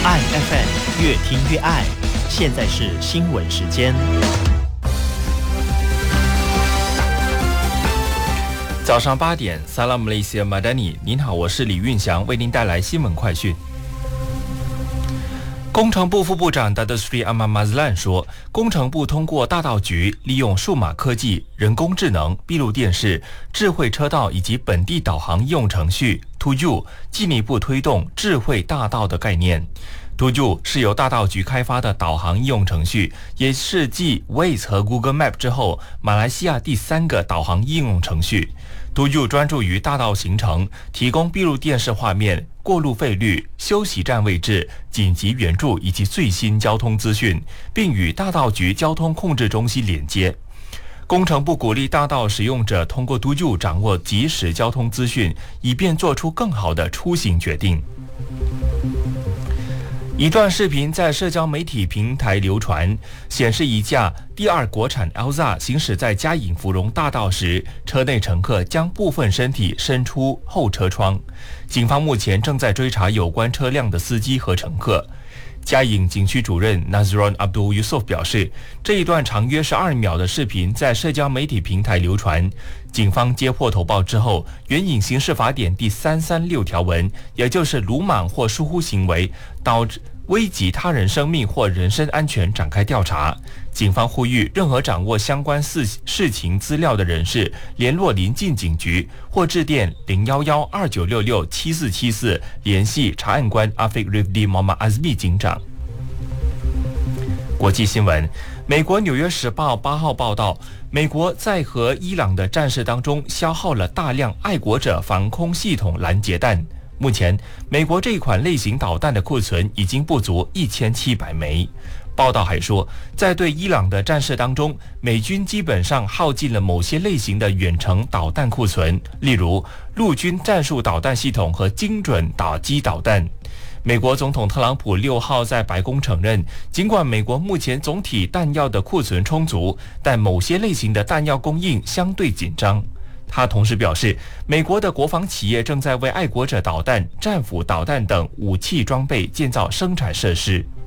爱 FM 越听越爱，现在是新闻时间。 早上8点 ，Salam Malaysia Madani， 您好，我是李运祥，为您带来新闻快讯。工程部副部长 Datuk Seri Ahmad Mazlan 说，工程部通过大道局利用数码科技、人工智能、闭路电视、智慧车道以及本地导航应用程序 Tuju， 进一步推动智慧大道的概念。Tuju 是由大道局开发的导航应用程序，也是继 Waze 和 Google Map 之后，马来西亚第3个导航应用程序。Tuju 专注于大道行程，提供闭路电视画面、过路费率、休息站位置、紧急援助以及最新交通资讯，并与大道局交通控制中心连接。工程部鼓励大道使用者通过Tuju掌握即时交通资讯，以便做出更好的出行决定。一段视频在社交媒体平台流传，显示一架第2国产 Elza 行驶在嘉颖芙蓉大道时，车内乘客将部分身体伸出后车窗。警方目前正在追查有关车辆的司机和乘客。嘉颖景区主任 Nazron Abdul Yusuf 表示，这一段长约12秒的视频在社交媒体平台流传。警方接获投报之后，援引刑事法典第336条文，也就是鲁莽或疏忽行为导致危及他人生命或人身安全展开调查。警方呼吁任何掌握相关事情资料的人士联络邻近警局或致电011-2966-7474联系查案官 Afiq Rifdi Muhammad Azmi 警长。国际新闻，美国《纽约时报》8号报道，美国在和伊朗的战事当中消耗了大量爱国者防空系统拦截弹。目前，美国这一款类型导弹的库存已经不足1700枚。报道还说，在对伊朗的战事当中，美军基本上耗尽了某些类型的远程导弹库存，例如陆军战术导弹系统和精准打击导弹。美国总统特朗普6号在白宫承认，尽管美国目前总体弹药的库存充足，但某些类型的弹药供应相对紧张。他同时表示，美国的国防企业正在为爱国者导弹、战斧导弹等武器装备建造生产设施。